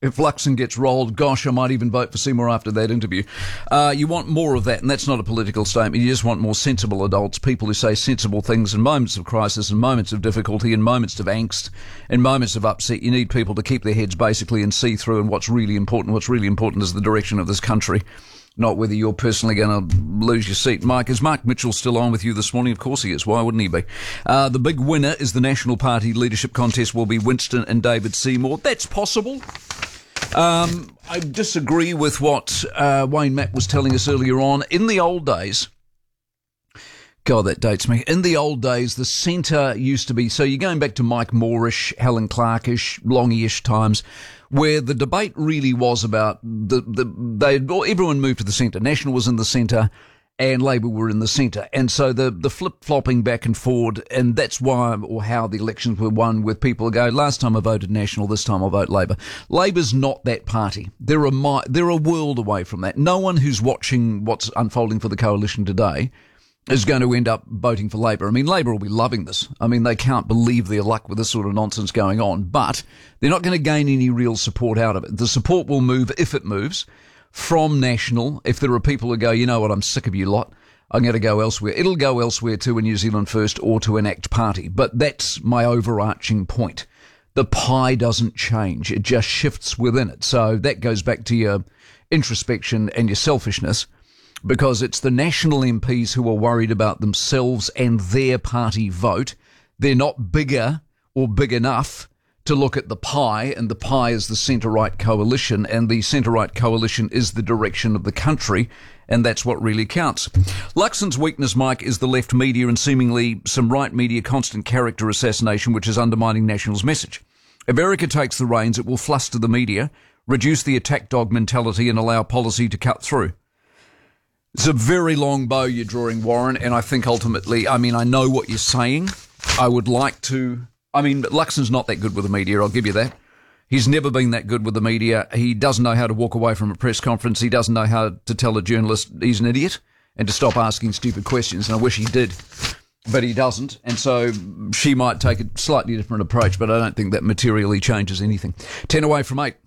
If Luxon gets rolled, gosh, I might even vote for Seymour after that interview. You want more of that, and that's not a political statement. You just want more sensible adults, people who say sensible things in moments of crisis, in moments of difficulty, in moments of angst, in moments of upset. You need people to keep their heads basically and see through, and what's really important. What's really important is the direction of this country, not whether you're personally going to lose your seat. Mike, is Mark Mitchell still on with you this morning? Of course he is. Why wouldn't he be? The big winner is the National Party leadership contest will be Winston and David Seymour. That's possible. I disagree with what Wayne Mack was telling us earlier on. In the old days, God, that dates me. In the old days, the centre used to be, so you're going back to Mike Moore-ish, Helen Clark-ish, Longy-ish times, where the debate really was about everyone moved to the centre. National was in the centre and Labor were in the centre. And so the flip-flopping back and forward, and that's why or how the elections were won, with people go, last time I voted National, this time I'll vote Labor. Labor's not that party. They're a world away from that. No one who's watching what's unfolding for the coalition today is going to end up voting for Labor. I mean, Labor will be loving this. I mean, they can't believe their luck with this sort of nonsense going on, but they're not going to gain any real support out of it. The support will move, if it moves, from National. If there are people who go, you know what, I'm sick of you lot, I'm going to go elsewhere. It'll go elsewhere to a New Zealand First or to an ACT party. But that's my overarching point. The pie doesn't change. It just shifts within it. So that goes back to your introspection and your selfishness, because it's the National MPs who are worried about themselves and their party vote. They're not bigger or big enough to look at the pie, and the pie is the centre-right coalition, and the centre-right coalition is the direction of the country, and that's what really counts. Luxon's weakness, Mike, is the left media and seemingly some right media constant character assassination, which is undermining National's message. If Erica takes the reins, it will fluster the media, reduce the attack dog mentality, and allow policy to cut through. It's a very long bow you're drawing, Warren, and I think ultimately, I mean, I know what you're saying. I would like to... I mean, Luxon's not that good with the media, I'll give you that. He's never been that good with the media. He doesn't know how to walk away from a press conference. He doesn't know how to tell a journalist he's an idiot and to stop asking stupid questions, and I wish he did. But he doesn't, and so she might take a slightly different approach, but I don't think that materially changes anything. 10 away from 8.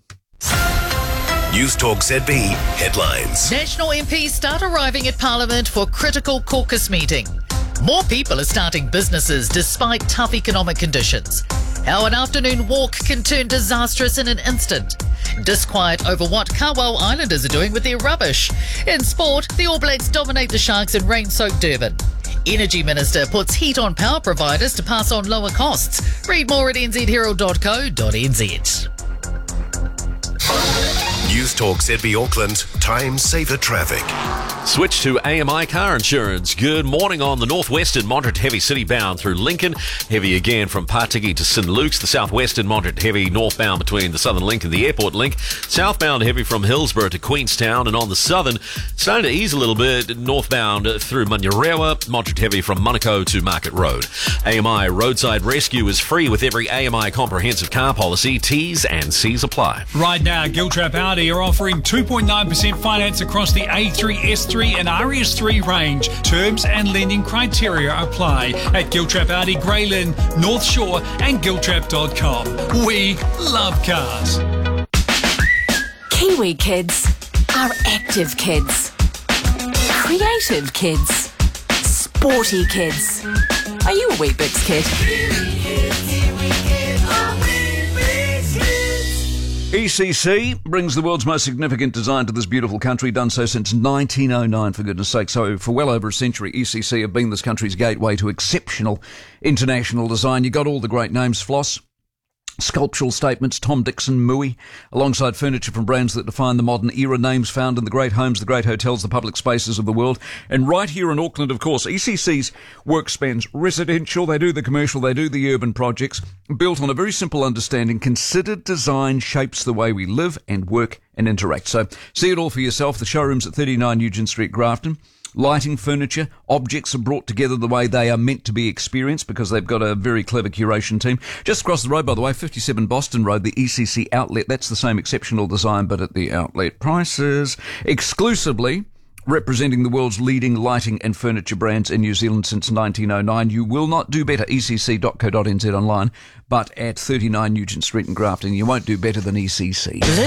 News Talk ZB headlines. National MPs start arriving at Parliament for critical caucus meeting. More people are starting businesses despite tough economic conditions. How an afternoon walk can turn disastrous in an instant. Disquiet over what Carwell Islanders are doing with their rubbish. In sport, the All Blacks dominate the Sharks in rain-soaked Durban. Energy Minister puts heat on power providers to pass on lower costs. Read more at nzherald.co.nz. News Talk ZB Auckland, time saver traffic. Switch to AMI car insurance. Good morning on the northwestern Montreat heavy city bound through Lincoln. Heavy again from Patiki to St Luke's. The southwestern Montreat heavy northbound between the Southern Link and the Airport Link. Southbound heavy from Hillsborough to Queenstown. And on the southern, starting to ease a little bit northbound through Munyurewa. Montreat heavy from Monaco to Market Road. AMI roadside rescue is free with every AMI comprehensive car policy. T's and C's apply. Right now, Giltrap Audi are offering 2.9% finance across the A3, S3 and RS3 range. Terms and lending criteria apply at Giltrap Audi, Greyland, North Shore and Giltrap.com. We love cars. Kiwi kids are active kids, creative kids, sporty kids. Are you a Weet-Bix kid? ECC brings the world's most significant design to this beautiful country, done so since 1909, for goodness sake. So for well over a century, ECC have been this country's gateway to exceptional international design. You got all the great names: Floss, Sculptural Statements, Tom Dixon, Mui, alongside furniture from brands that define the modern era, names found in the great homes, the great hotels, the public spaces of the world. And right here in Auckland, of course, ECC's work spans residential, they do the commercial, they do the urban projects, built on a very simple understanding: considered design shapes the way we live and work and interact. So see it all for yourself. The showroom's at 39 Nugent Street, Grafton. Lighting, furniture, objects are brought together the way they are meant to be experienced, because they've got a very clever curation team. Just across the road, by the way, 57 Boston Road, the ECC outlet. That's the same exceptional design, but at the outlet prices. Exclusively representing the world's leading lighting and furniture brands in New Zealand since 1909. You will not do better, ecc.co.nz online, but at 39 Nugent Street in Grafton, you won't do better than ECC.